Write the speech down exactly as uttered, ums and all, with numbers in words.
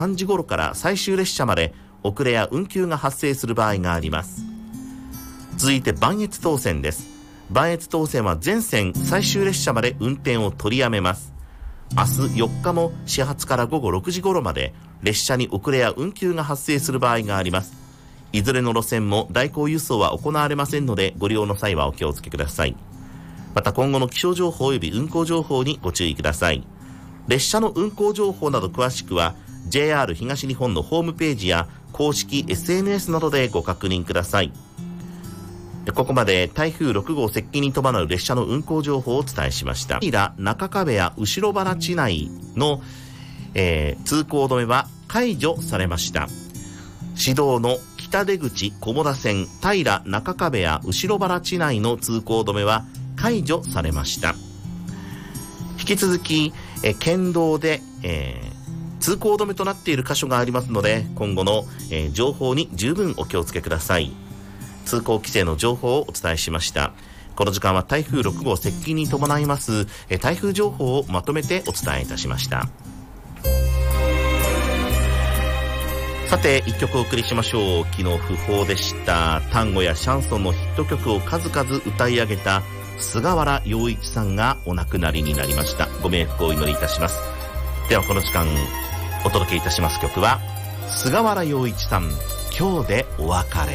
さんじ頃から最終列車まで遅れや運休が発生する場合があります。続いて磐越東線です。磐越東線は全線最終列車まで運転を取りやめます。明日よっかも始発から午後ろくじ頃まで列車に遅れや運休が発生する場合があります。いずれの路線も代行輸送は行われませんので、ご利用の際はお気をつけください。また今後の気象情報及び運行情報にご注意ください。列車の運行情報など詳しくは ジェイアール 東日本のホームページや公式 エスエヌエス などでご確認ください。ここまで台風ろく号接近に伴う列車の運行情報をお伝えしました。中壁や後原地内の、えー、通行止めは解除されました。市道の北出口菰田線平中壁や後原地内の通行止めは解除されました。引き続き、えー、県道で、えー、通行止めとなっている箇所がありますので、今後の、えー、情報に十分お気をつけください。通行規制の情報をお伝えしました。この時間は台風ろく号接近に伴いますえ台風情報をまとめてお伝えいたしました。さて一曲お送りしましょう。昨日訃報でした。単語やシャンソンのヒット曲を数々歌い上げた菅原洋一さんがお亡くなりになりました。ご冥福をお祈りいたします。ではこの時間お届けいたします曲は菅原洋一さん、今日でお別れ。